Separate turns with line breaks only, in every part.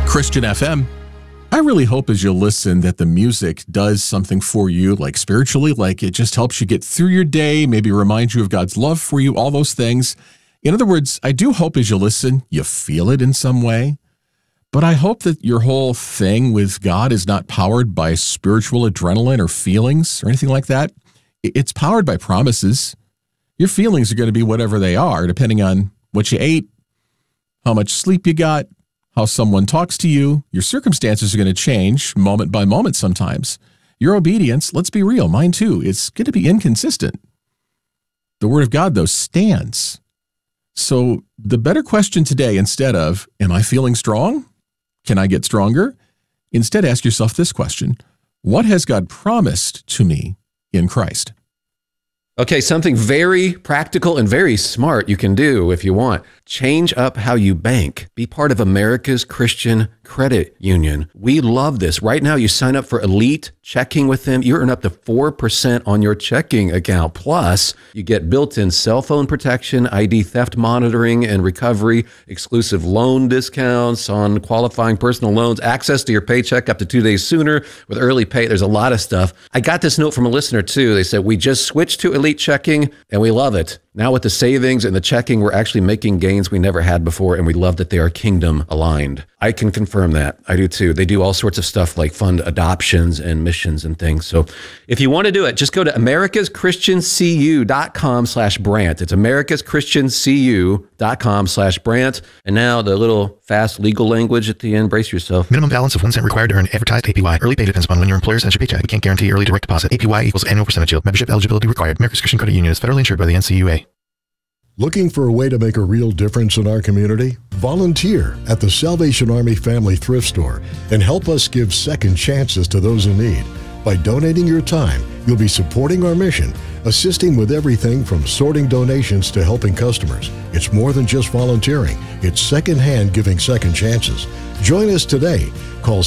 Christian FM. I really hope as you listen that the music does something for you, like spiritually, like it just helps you get through your day, maybe remind you of God's love for you, all those things. In other words, I do hope as you listen, you feel it in some way. But I hope that your whole thing with God is not powered by spiritual adrenaline or feelings or anything like that. It's powered by promises. Your feelings are going to be whatever they are, depending on what you ate, how much sleep you got, how someone talks to you. Your circumstances are going to change moment by moment sometimes. Your obedience, let's be real, mine too, it's going to be inconsistent. The Word of God, though, stands. So the better question today, instead of, am I feeling strong? Can I get stronger? Instead, ask yourself this question: what has God promised to me in Christ?
Okay, something very practical and very smart you can do if you want. Change up how you bank. Be part of America's Christian Credit Union. We love this. Right now, you sign up for Elite Checking with them. You earn up to 4% on your checking account. Plus, you get built-in cell phone protection, ID theft monitoring and recovery, exclusive loan discounts on qualifying personal loans, access to your paycheck up to 2 days sooner with early pay. There's a lot of stuff. I got this note from a listener, too. They said, we just switched to Elite Checking and we love it. Now with the savings and the checking, we're actually making gains we never had before, and we love that they are kingdom aligned. I can confirm that. I do too. They do all sorts of stuff like fund adoptions and missions and things. So if you want to do it, just go to americaschristiancu.com/Brant. It's americaschristiancu.com/Brant. And now the little fast legal language at the end. Brace yourself.
Minimum balance of 1 cent required to earn advertised APY. Early pay depends upon when your employer sends your paycheck. We can't guarantee early direct deposit. APY equals annual percentage yield. Membership eligibility required. America's Christian Credit Union is federally insured by the NCUA.
Looking for a way to make a real difference in our community? Volunteer at the Salvation Army Family Thrift Store and help us give second chances to those in need. By donating your time, you'll be supporting our mission, assisting with everything from sorting donations to helping customers. It's more than just volunteering. It's secondhand giving second chances. Join us today. Call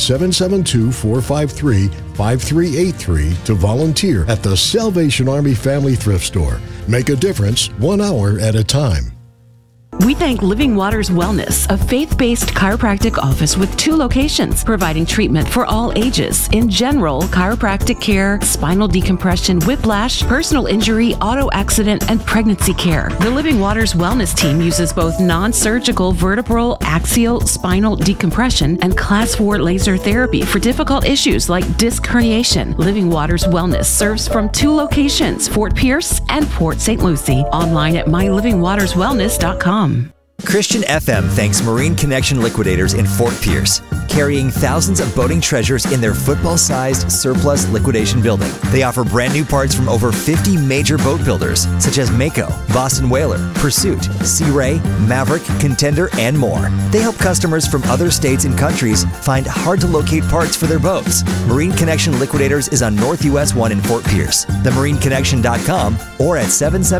772-453-5383 to volunteer at the Salvation Army Family Thrift Store. Make a difference 1 hour at a time.
We thank Living Waters Wellness, a faith-based chiropractic office with 2 locations, providing treatment for all ages. In general, chiropractic care, spinal decompression, whiplash, personal injury, auto accident, and pregnancy care. The Living Waters Wellness team uses both non-surgical vertebral, axial, spinal decompression, and Class 4 laser therapy for difficult issues like disc herniation. Living Waters Wellness serves from 2 locations, Fort Pierce and Port St. Lucie. Online at mylivingwaterswellness.com.
Christian FM thanks Marine Connection Liquidators in Fort Pierce, carrying thousands of boating treasures in their football-sized surplus liquidation building. They offer brand new parts from over 50 major boat builders, such as Mako, Boston Whaler, Pursuit, Sea Ray, Maverick, Contender, and more. They help customers from other states and countries find hard-to-locate parts for their boats. Marine Connection Liquidators is on North US 1 in Fort Pierce, themarineconnection.com, or at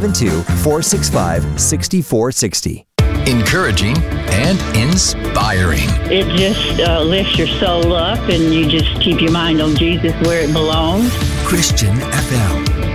772-465-6460.
Encouraging and inspiring.
It just lifts your soul up and you just keep your mind on Jesus where it belongs.
Christian FM.